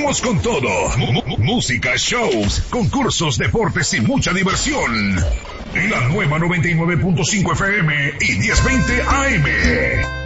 Vamos con todo. Música, shows, concursos, deportes y mucha diversión. La nueva 99.5 FM y 1020 AM.